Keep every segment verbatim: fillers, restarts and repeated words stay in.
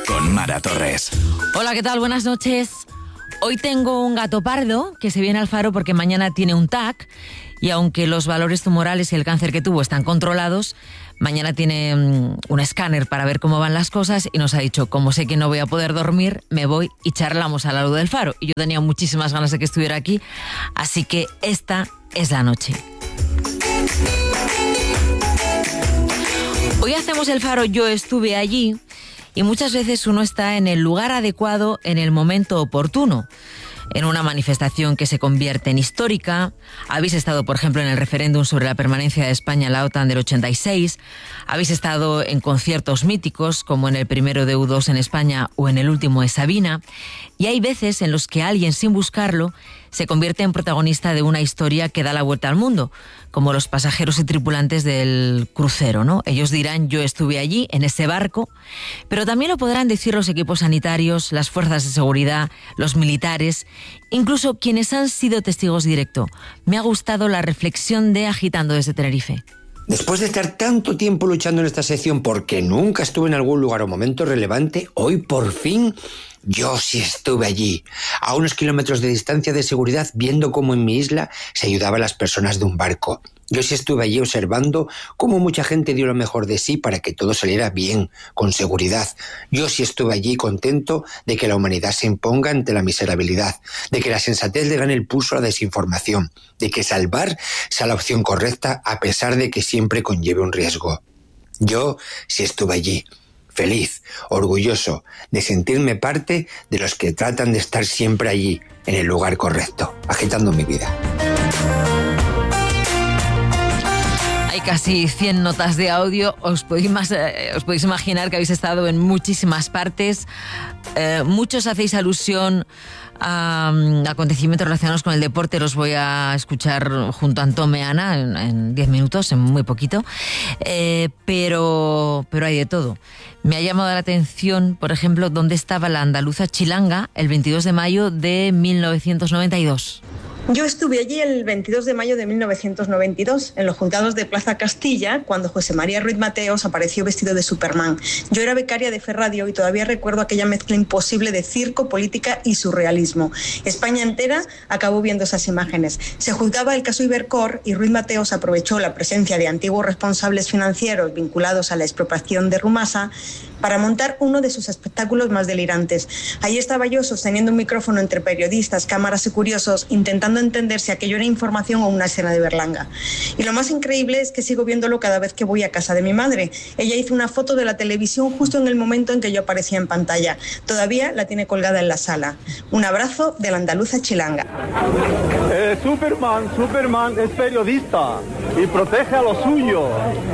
con Mara Torres. Hola, ¿qué tal? Buenas noches. Hoy tengo un gato pardo que se viene al Faro porque mañana tiene un T A C y aunque los valores tumorales y el cáncer que tuvo están controlados, mañana tiene um, un escáner para ver cómo van las cosas y nos ha dicho, como sé que no voy a poder dormir, me voy y charlamos a la luz del Faro. Y yo tenía muchísimas ganas de que estuviera aquí, así que esta es la noche. Hoy hacemos el Faro Yo Estuve Allí y muchas veces uno está en el lugar adecuado en el momento oportuno. En una manifestación que se convierte en histórica. Habéis estado, por ejemplo, en el referéndum sobre la permanencia de España en la OTAN del ochenta y seis. Habéis estado en conciertos míticos, como en el primero de U dos en España o en el último de Sabina. Y hay veces en los que alguien, sin buscarlo, se convierte en protagonista de una historia que da la vuelta al mundo, como los pasajeros y tripulantes del crucero, ¿no? Ellos dirán, yo estuve allí, en ese barco, pero también lo podrán decir los equipos sanitarios, las fuerzas de seguridad, los militares, incluso quienes han sido testigos directos. Me ha gustado la reflexión de Agitando desde Tenerife. Después de estar tanto tiempo luchando en esta sección porque nunca estuve en algún lugar o momento relevante, hoy por fin yo sí estuve allí, a unos kilómetros de distancia de seguridad, viendo cómo en mi isla se ayudaba a las personas de un barco. Yo sí estuve allí observando cómo mucha gente dio lo mejor de sí para que todo saliera bien, con seguridad. Yo sí estuve allí contento de que la humanidad se imponga ante la miserabilidad, de que la sensatez le gane el pulso a la desinformación, de que salvar sea la opción correcta a pesar de que siempre conlleve un riesgo. Yo sí estuve allí, feliz, orgulloso de sentirme parte de los que tratan de estar siempre allí, en el lugar correcto, agitando mi vida. Casi cien notas de audio, os podéis, más, eh, os podéis imaginar que habéis estado en muchísimas partes, eh, muchos hacéis alusión a um, acontecimientos relacionados con el deporte, los voy a escuchar junto a Antome Ana en diez minutos, en muy poquito, eh, pero, pero hay de todo. Me ha llamado la atención, por ejemplo, dónde estaba la andaluza Chilanga el veintidós de mayo de mil novecientos noventa y dos. Yo estuve allí el veintidós de mayo de mil novecientos noventa y dos, en los juzgados de Plaza Castilla, cuando José María Ruiz Mateos apareció vestido de Superman. Yo era becaria de Ferradio y todavía recuerdo aquella mezcla imposible de circo, política y surrealismo. España entera acabó viendo esas imágenes. Se juzgaba el caso Ibercor y Ruiz Mateos aprovechó la presencia de antiguos responsables financieros vinculados a la expropiación de Rumasa para montar uno de sus espectáculos más delirantes. Ahí estaba yo sosteniendo un micrófono entre periodistas, cámaras y curiosos, intentando entender si aquello era información o una escena de Berlanga. Y lo más increíble es que sigo viéndolo cada vez que voy a casa de mi madre. Ella hizo una foto de la televisión justo en el momento en que yo aparecía en pantalla. Todavía la tiene colgada en la sala. Un abrazo de la andaluza Chilanga. Eh, Superman, Superman es periodista y protege a lo suyo.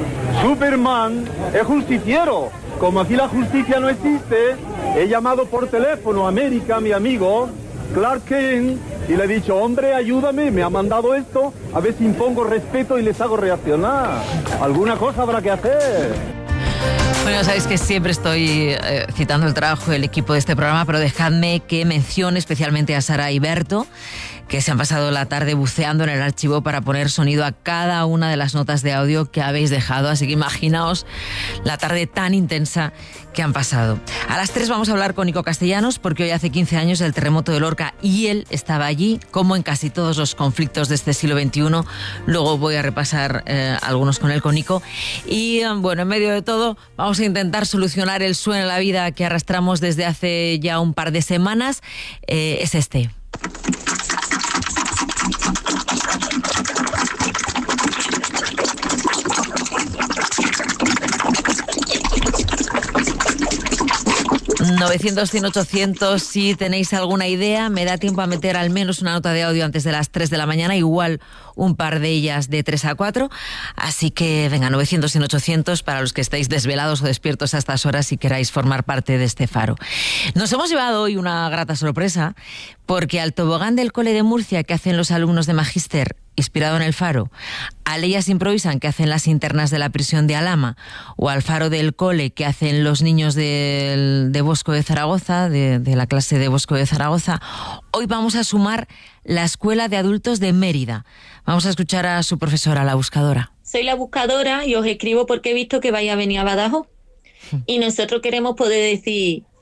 Superman es justiciero. Como aquí la justicia no existe, he llamado por teléfono a América, mi amigo, Clark Kent, y le he dicho, hombre, ayúdame, me ha mandado esto, a ver si impongo respeto y les hago reaccionar. Alguna cosa habrá que hacer. Bueno, sabéis que siempre estoy eh, citando el trabajo del equipo de este programa, pero dejadme que mencione especialmente a Sara y Berto, que se han pasado la tarde buceando en el archivo para poner sonido a cada una de las notas de audio que habéis dejado, así que imaginaos la tarde tan intensa que han pasado. A las tres vamos a hablar con Nico Castellanos, porque hoy hace quince años del terremoto de Lorca y él estaba allí, como en casi todos los conflictos de este siglo veintiuno. Luego voy a repasar eh, algunos con él, con Nico. Y eh, bueno, en medio de todo vamos a intentar solucionar el sueño en la vida que arrastramos desde hace ya un par de semanas. Eh, es este. novecientos, cien, ochocientos, si tenéis alguna idea, me da tiempo a meter al menos una nota de audio antes de las tres de la mañana, igual un par de ellas de tres a cuatro, así que venga, novecientos, cien, ochocientos para los que estáis desvelados o despiertos a estas horas y queráis formar parte de este faro. Nos hemos llevado hoy una grata sorpresa, porque al tobogán del cole de Murcia que hacen los alumnos de Magíster, inspirado en el faro, al Ellas Improvisan que hacen las internas de la prisión de Alhama, o al faro del cole que hacen los niños de, de Bosco de Zaragoza, de, de la clase de Bosco de Zaragoza, hoy vamos a sumar la Escuela de Adultos de Mérida. Vamos a escuchar a su profesora, la buscadora. Soy la buscadora y os escribo porque he visto que vais a venir a Badajoz. Y nosotros queremos poder decir,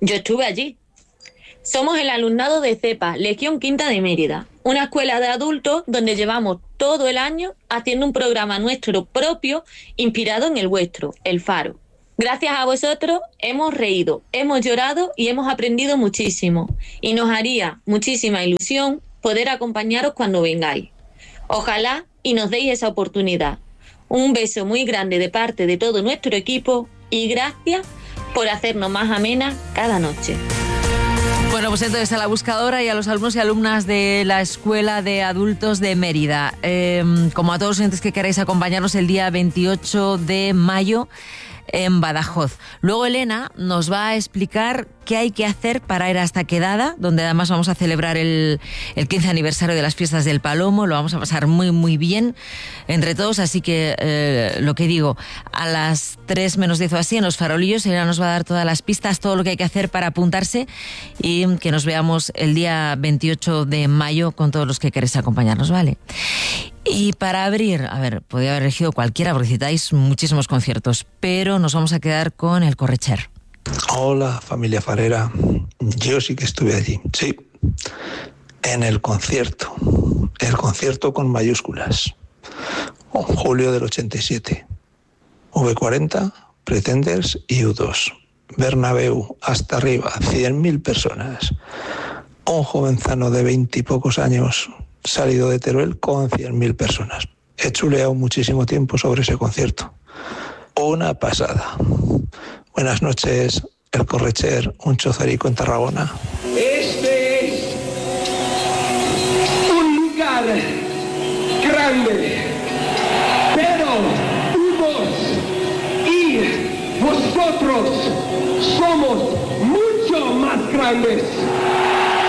Yo estuve allí. Somos el alumnado de CEPA, Legión Quinta de Mérida, una escuela de adultos donde llevamos todo el año haciendo un programa nuestro propio inspirado en el vuestro, El Faro. Gracias a vosotros hemos reído, hemos llorado y hemos aprendido muchísimo. Y nos haría muchísima ilusión poder acompañaros cuando vengáis. Ojalá y nos deis esa oportunidad. Un beso muy grande de parte de todo nuestro equipo y gracias por hacernos más amena cada noche. Bueno, pues entonces a la buscadora y a los alumnos y alumnas de la Escuela de Adultos de Mérida, eh, como a todos los oyentes que queráis acompañarnos el día veintiocho de mayo en Badajoz. Luego Elena nos va a explicar qué hay que hacer para ir a esta quedada, donde además vamos a celebrar el, el quince aniversario de las fiestas del Palomo. Lo vamos a pasar muy muy bien entre todos, así que eh, lo que digo, a las tres menos diez o así en los farolillos Elena nos va a dar todas las pistas, todo lo que hay que hacer para apuntarse y que nos veamos el día veintiocho de mayo con todos los que queréis acompañarnos, ¿vale? Y para abrir, a ver, podría haber elegido cualquiera porque citáis muchísimos conciertos, pero nos vamos a quedar con el Corretxer. Hola, familia farera. Yo sí que estuve allí, sí, en el concierto, el concierto con mayúsculas, en julio del ochenta y siete. V cuarenta, Pretenders y U dos. Bernabéu, hasta arriba, cien mil personas. Un jovenzano de veintipocos años salido de Teruel con cien mil personas. He chuleado muchísimo tiempo sobre ese concierto. Una pasada. Buenas noches, el Corretxer, un chozarico en Tarragona. Este es un lugar grande, pero vos y vosotros somos mucho más grandes.